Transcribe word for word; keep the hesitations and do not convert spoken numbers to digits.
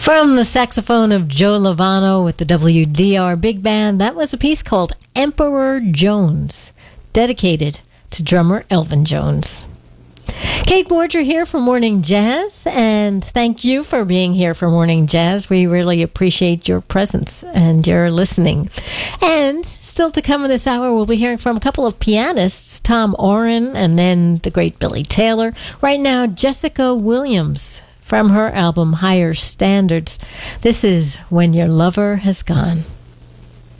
From the saxophone of Joe Lovano with the W D R Big Band, that was a piece called Emperor Jones, dedicated to drummer Elvin Jones. Kate Borger here for Morning Jazz, and thank you for being here for Morning Jazz. We really appreciate your presence and your listening. And still to come in this hour, we'll be hearing from a couple of pianists, Tom Oren and then the great Billy Taylor. Right now, Jessica Williams from her album Higher Standards. This is When Your Lover Has Gone.